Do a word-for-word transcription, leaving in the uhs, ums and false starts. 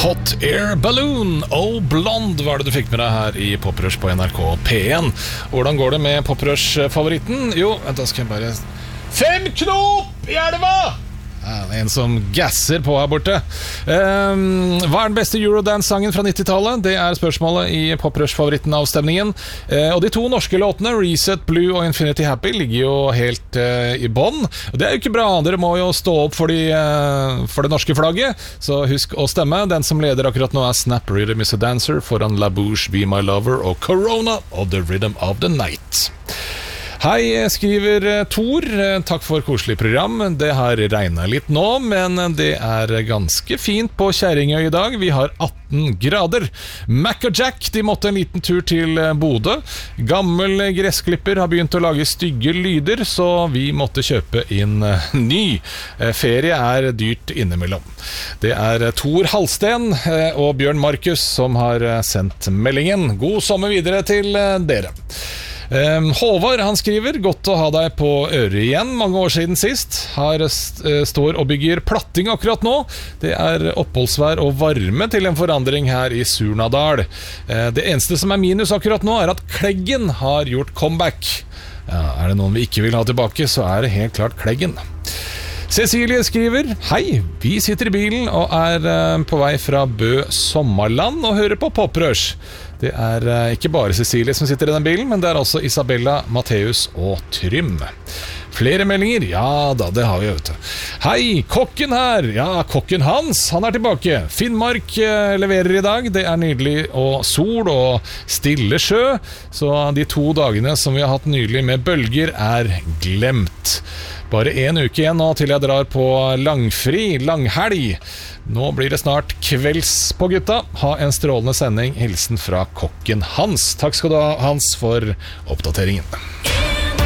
Hot Air Balloon og Blonde var det du fikk med deg her i Poprush på N R K P én. Hvordan går det med Poprush-favoritten? Jo, da skal jeg bare... Fem knop i elva! Ja, en som gasser på her borte. um, Hva er den beste Eurodance-sangen fra nittitallet? Det er spørsmålet i Poprush-favoritten-avstemningen. uh, Og de to norske låtene, Reset Blue og Infinity Happy, ligger jo helt uh, i bånd. Og det er jo ikke bra, dere må jo stå opp for, de, uh, for det norske flagget. Så husk å stemme. Den som leder akkurat nå er Snap Rhythm is a Dancer foran La Bouche, Be My Lover og Corona og The Rhythm of the Night. Hei, skriver Thor. Takk for koselig program. Det har regnet litt nå, men det er ganske fint på Kjerringøy i dag. Vi har atten grader. Mac og Jack, de måtte en liten tur til Bodø. Gammel gressklipper har begynt å lage stygge lyder, så vi måtte kjøpe inn ny. Ferie er dyrt innimellom. Det er Thor Halsten og Bjørn Markus som har sendt meldingen. God sommer videre til dere. Um, Håvard, han skriver: godt å ha deg på øret igjen, mange år siden sist. Her st- står og bygger platting akkurat nå. Det er oppholdsvær og varme til en forandring her i Surnadal. uh, Det eneste som er minus akkurat nå er at Kleggen har gjort comeback. Ja, er det noen vi ikke vil ha tilbake, så er det helt klart Kleggen. Cecilie skriver: hei, vi sitter i bilen og er uh, på vei fra Bø Sommerland og hører på Poprush. Det er uh, ikke bare Cecilie som sitter i den bilen, men det er også Isabella, Matteus og Trym. Flere meldinger? Ja da, det har vi, vet du. Hei, kokken her! Ja, kokken Hans, han er tilbake. Finnmark uh, leverer i dag. Det er nydelig og sol og stille sjø, så de to dagene som vi har hatt nydelig med bølger er glemt. Bare en uke igjen nå til jeg drar på langfri, langhelg. Nå blir det snart kvelds på gutta. Ha en strålende sending. Hilsen fra kokken Hans. Takk skal du ha, Hans, for oppdateringen.